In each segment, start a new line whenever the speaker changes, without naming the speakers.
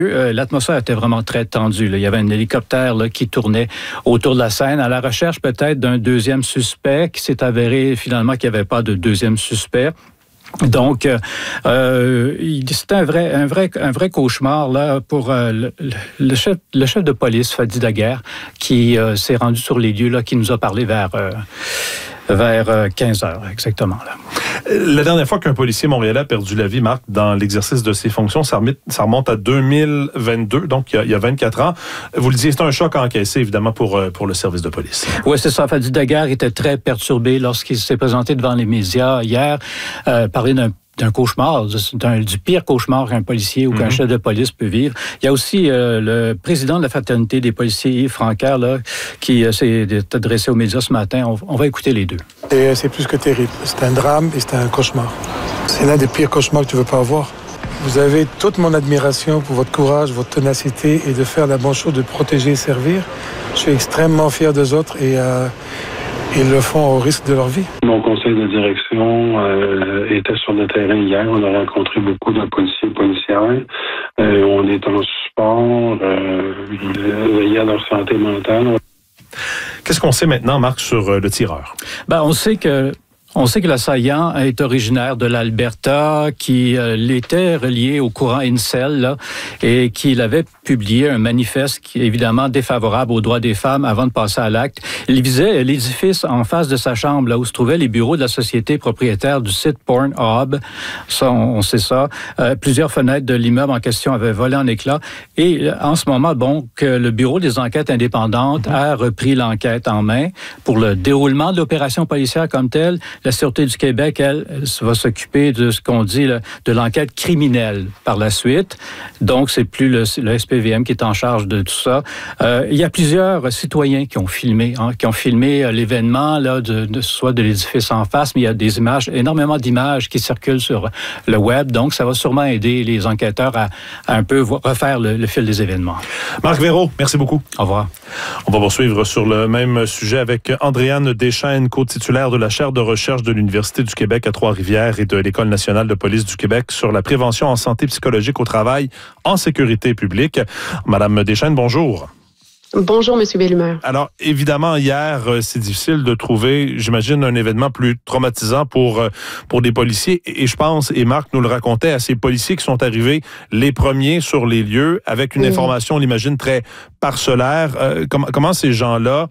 L'atmosphère était vraiment très tendue. Là. Il y avait un hélicoptère là, qui tournait autour de la scène à la recherche peut-être d'un deuxième suspect qui s'est avéré finalement qu'il n'y avait pas de deuxième suspect. Donc, c'était un vrai cauchemar là pour le chef de police, Fadi Daguerre, qui s'est rendu sur les lieux là, qui nous a parlé vers 15 heures exactement. Là.
La dernière fois qu'un policier montréalais a perdu la vie, Marc, dans l'exercice de ses fonctions, ça remonte à 2022, donc il y a 24 ans. Vous le disiez, c'est un choc à encaisser, évidemment, pour le service de police.
Oui, c'est ça. Fadi Daguerre était très perturbé lorsqu'il s'est présenté devant les médias hier, parler d'un cauchemar, du pire cauchemar qu'un policier ou qu'un chef de police peut vivre. Il y a aussi le président de la fraternité des policiers, Yves Francaire, là, qui s'est adressé aux médias ce matin. On va écouter les deux.
Et c'est plus que terrible. C'est un drame et c'est un cauchemar. C'est l'un des pires cauchemars que tu ne veux pas avoir. Vous avez toute mon admiration pour votre courage, votre ténacité et de faire la bonne chose, de protéger et servir. Je suis extrêmement fier d'eux autres et ils le font au risque de leur vie.
Mon conseil de direction était sur le terrain hier. On a rencontré beaucoup de policiers et policières. On est en support, veiller à leur santé mentale.
Qu'est-ce qu'on sait maintenant, Marc, sur le tireur?
On sait que l'assaillant est originaire de l'Alberta, qu'il était relié au courant Incel là, et qu'il avait publié un manifeste qui est évidemment défavorable aux droits des femmes avant de passer à l'acte. Il visait l'édifice en face de sa chambre, là où se trouvaient les bureaux de la société propriétaire du site Pornhub. Ça, on sait ça. Plusieurs fenêtres de l'immeuble en question avaient volé en éclats. Et en ce moment, que le Bureau des enquêtes indépendantes a repris l'enquête en main pour le déroulement de l'opération policière comme telle. La Sûreté du Québec, elle va s'occuper de ce qu'on dit de l'enquête criminelle par la suite. Donc, c'est plus le SPVM qui est en charge de tout ça. Il y a plusieurs citoyens qui ont filmé l'événement, là, soit de l'édifice en face, mais il y a énormément d'images qui circulent sur le web. Donc, ça va sûrement aider les enquêteurs à un peu refaire le fil des événements.
Marc Vérot, merci beaucoup.
Au revoir.
On va poursuivre sur le même sujet avec Andréane Deschênes, co-titulaire de la chaire de recherche de l'Université du Québec à Trois-Rivières et de l'École nationale de police du Québec sur la prévention en santé psychologique au travail en sécurité publique. Madame Deschênes, bonjour.
Bonjour, M. Bellumeur.
Alors, évidemment, hier, c'est difficile de trouver, j'imagine, un événement plus traumatisant pour des policiers. Et je pense, et Marc nous le racontait, à ces policiers qui sont arrivés les premiers sur les lieux avec une information, on l'imagine, très parcellaire. Comment ces gens-là,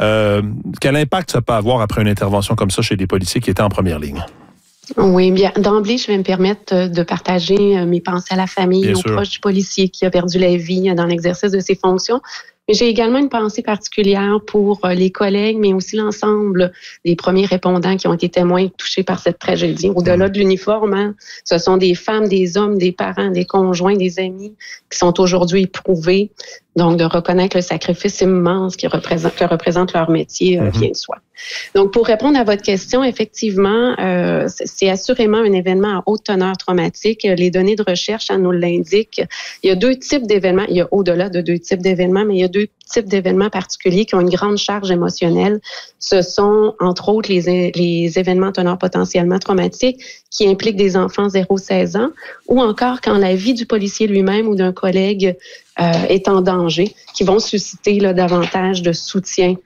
quel impact ça peut avoir après une intervention comme ça chez des policiers qui étaient en première ligne?
Oui, bien, d'emblée, je vais me permettre de partager mes pensées à la famille, aux proches du policier qui a perdu la vie dans l'exercice de ses fonctions. Mais j'ai également une pensée particulière pour les collègues, mais aussi l'ensemble des premiers répondants qui ont été témoins touchés par cette tragédie. Au-delà de l'uniforme, ce sont des femmes, des hommes, des parents, des conjoints, des amis qui sont aujourd'hui éprouvés. Donc, de reconnaître le sacrifice immense que représente leur métier vient de soi. Donc, pour répondre à votre question, effectivement, c'est assurément un événement à haute teneur traumatique. Les données de recherche, ça nous l'indique. Il y a deux types d'événements. Il y a au-delà de deux types d'événements, mais il y a deux types d'événements particuliers qui ont une grande charge émotionnelle. Ce sont, entre autres, les événements teneur potentiellement traumatiques qui impliquent des enfants 0-16 ans ou encore quand la vie du policier lui-même ou d'un collègue est en danger, qui vont susciter là, davantage de soutien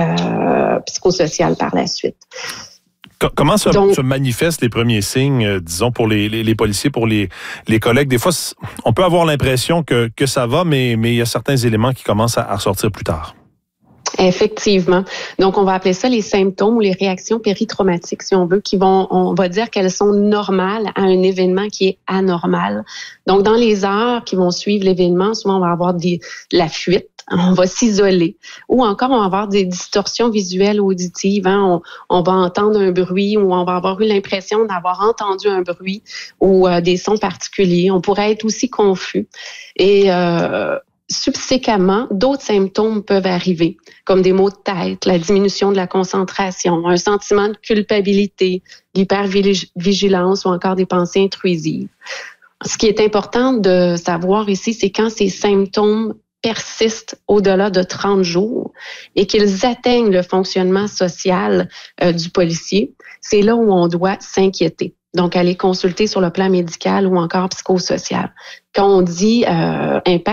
psychosocial par la suite.
Comment se manifestent les premiers signes, disons, pour les policiers, pour les collègues? Des fois, on peut avoir l'impression que ça va, mais il y a certains éléments qui commencent à ressortir plus tard.
Effectivement. Donc, on va appeler ça les symptômes ou les réactions péritraumatiques, si on veut, on va dire qu'elles sont normales à un événement qui est anormal. Donc, dans les heures qui vont suivre l'événement, souvent, on va avoir la fuite. On va s'isoler. Ou encore, on va avoir des distorsions visuelles ou auditives. On va entendre un bruit ou on va avoir eu l'impression d'avoir entendu un bruit ou des sons particuliers. On pourrait être aussi confus. Et subséquemment, d'autres symptômes peuvent arriver, comme des maux de tête, la diminution de la concentration, un sentiment de culpabilité, l'hypervigilance ou encore des pensées intrusives. Ce qui est important de savoir ici, c'est quand ces symptômes persistent au-delà de 30 jours et qu'ils atteignent le fonctionnement social du policier, c'est là où on doit s'inquiéter. Donc, aller consulter sur le plan médical ou encore psychosocial. Quand on dit impact